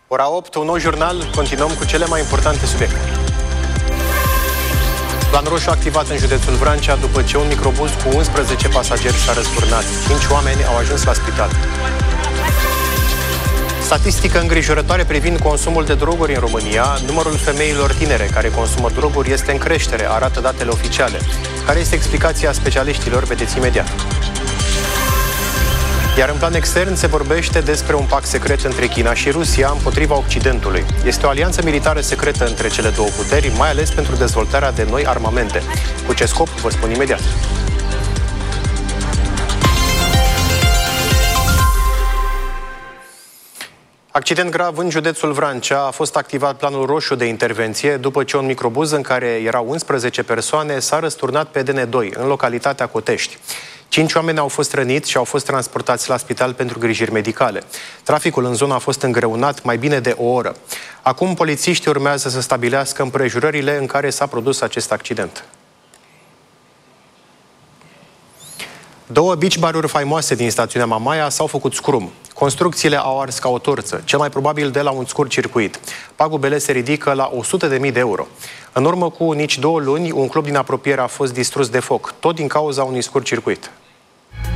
Ora 8, un nou jurnal, continuăm cu cele mai importante subiecte. Plan roșu activat în județul Vrancea după ce un microbuz cu 11 pasageri s-a răsturnat. 5 oameni au ajuns la spital. Statistică îngrijorătoare privind consumul de droguri în România. Numărul femeilor tinere care consumă droguri este în creștere, arată datele oficiale. Care este explicația specialiștilor? Vedeți imediat. Iar în plan extern se vorbește despre un pact secret între China și Rusia împotriva Occidentului. Este o alianță militară secretă între cele două puteri, mai ales pentru dezvoltarea de noi armamente. Cu ce scop? Vă spun imediat. Accident grav în județul Vrancea. A fost activat planul roșu de intervenție după ce un microbuz în care erau 11 persoane s-a răsturnat pe DN2, în localitatea Cotești. 5 oameni au fost răniți și au fost transportați la spital pentru îngrijiri medicale. Traficul în zonă a fost îngreunat mai bine de o oră. Acum polițiștii urmează să stabilească împrejurările în care s-a produs acest accident. 2 beach bar-uri faimoase din stațiunea Mamaia s-au făcut scrum. Construcțiile au ars ca o torță, cel mai probabil de la un scurt circuit. Pagubele se ridică la 100.000 de euro. În urmă cu nici 2 luni, un club din apropiere a fost distrus de foc, tot din cauza unui scurt circuit.